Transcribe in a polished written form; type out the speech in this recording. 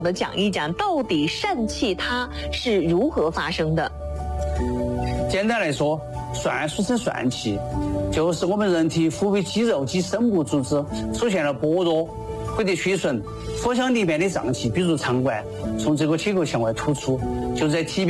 的讲一讲，到底疝气它是如何发生的？ 简单来说，疝俗称疝气，就是我们人体腹部肌肉及深部组织出现了薄弱或者缺损，腹腔里面的脏器，比如肠管，从这个体壳向外突出，就在体表